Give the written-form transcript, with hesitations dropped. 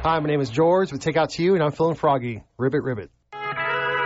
Hi, my name is George with Take Out To You, and I'm feeling froggy. Ribbit, ribbit.